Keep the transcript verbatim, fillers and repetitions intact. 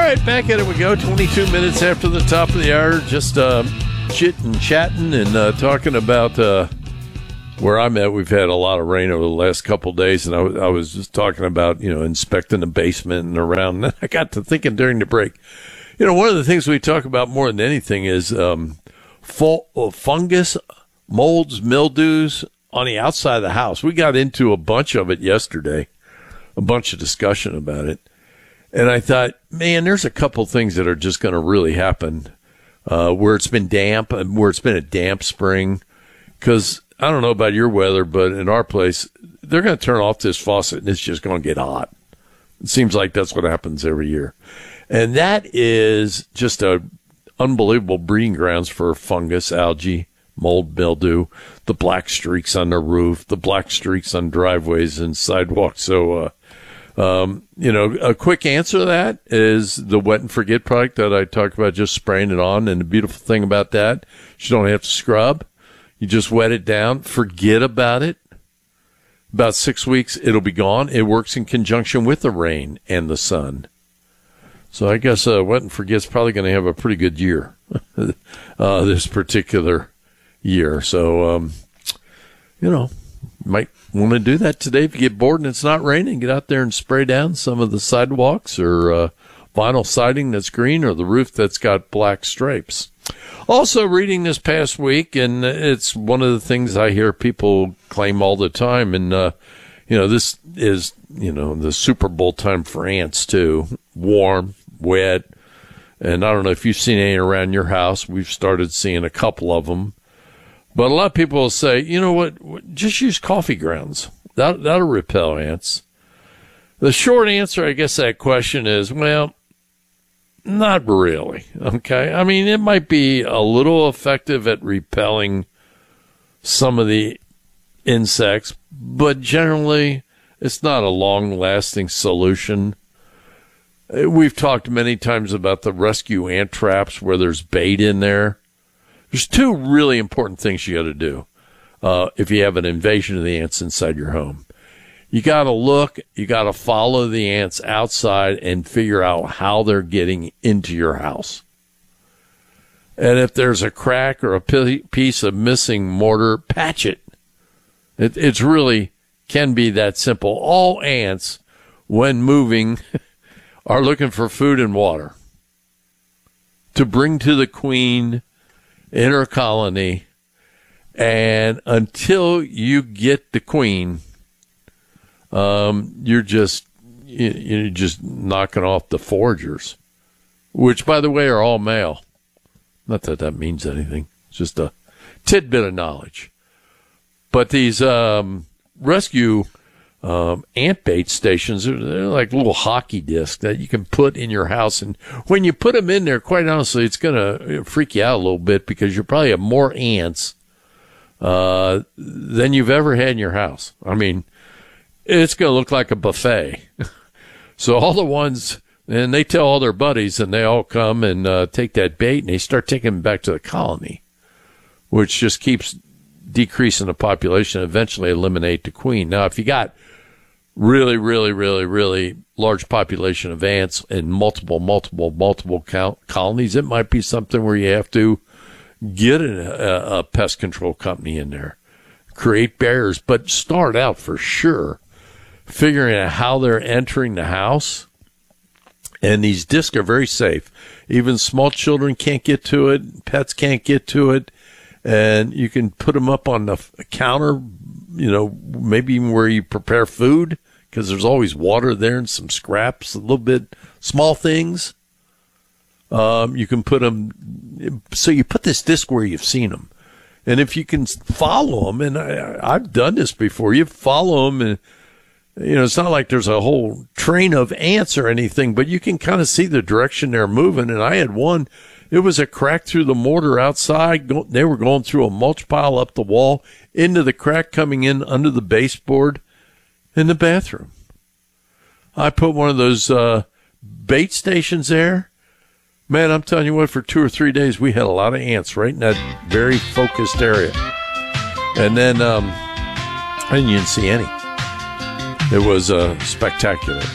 right, back at it we go. twenty-two minutes after the top of the hour. Just uh, chitting, chatting, and uh, talking about uh, where I'm at. We've had a lot of rain over the last couple of days, and I, w- I was just talking about, you know, inspecting the basement and around. And then I got to thinking during the break, you know, one of the things we talk about more than anything is um, fu- fungus, molds, mildews on the outside of the house. We got into a bunch of it yesterday, a bunch of discussion about it. And I thought, man, there's a couple things that are just going to really happen uh, where it's been damp, where it's been a damp spring. Because I don't know about your weather, but in our place, they're going to turn off this faucet and it's just going to get hot. It seems like that's what happens every year. And that is just a unbelievable breeding grounds for fungus, algae, mold, mildew, the black streaks on the roof, the black streaks on driveways and sidewalks. So, uh, Um, you know, a quick answer to that is the Wet and Forget product that I talked about, just spraying it on. And the beautiful thing about that, you don't have to scrub. You just wet it down, forget about it. About six weeks, it'll be gone. It works in conjunction with the rain and the sun. So I guess uh, Wet and Forget's probably going to have a pretty good year uh, this particular year. So, um, you know, might want to do that today if you get bored and it's not raining. Get out there and spray down some of the sidewalks or uh, vinyl siding that's green or the roof that's got black stripes. Also reading this past week, and it's one of the things I hear people claim all the time, and uh, you know, this is, you know, the Super Bowl time for ants too. Warm, wet, and I don't know if you've seen any around your house. We've started seeing a couple of them. But a lot of people will say, you know what, just use coffee grounds. That, that'll repel ants. The short answer, I guess, to that question is, well, not really, okay? I mean, it might be a little effective at repelling some of the insects, but generally, it's not a long-lasting solution. We've talked many times about the rescue ant traps where there's bait in there. There's two really important things you got to do uh, if you have an invasion of the ants inside your home. You got to look, you got to follow the ants outside and figure out how they're getting into your house. And if there's a crack or a piece of missing mortar, patch it. It it's really can be that simple. All ants, when moving, are looking for food and water to bring to the queen in her colony, and until you get the queen, um, you're just you, you're just knocking off the foragers, which, by the way, are all male. Not that that means anything; it's just a tidbit of knowledge. But these um, rescue um, ant bait stations, they're, they're like little hockey discs that you can put in your house. And when you put them in there, quite honestly, it's going to freak you out a little bit because you probably have more ants uh, than you've ever had in your house. I mean, it's going to look like a buffet. So all the ones, and they tell all their buddies, and they all come and uh, take that bait, and they start taking them back to the colony, which just keeps decreasing the population, eventually eliminate the queen. Now, if you got really, really, really, really large population of ants in multiple, multiple, multiple count colonies, it might be something where you have to get a, a pest control company in there, create barriers, but start out for sure figuring out how they're entering the house. And these discs are very safe. Even small children can't get to it. Pets can't get to it. And you can put them up on the counter, you know, maybe even where you prepare food, because there's always water there and some scraps, a little bit, small things. Um, you can put them, so you put this disc where you've seen them. And if you can follow them, and I, I've done this before, you follow them, and, you know, it's not like there's a whole train of ants or anything, but you can kind of see the direction they're moving. And I had one, it was a crack through the mortar outside. Go, they were going through a mulch pile up the wall, into the crack coming in under the baseboard in the bathroom. I put one of those uh, bait stations there. Man, I'm telling you what, for two or three days, we had a lot of ants right in that very focused area. And then um, I didn't even see any. It was uh, spectacular.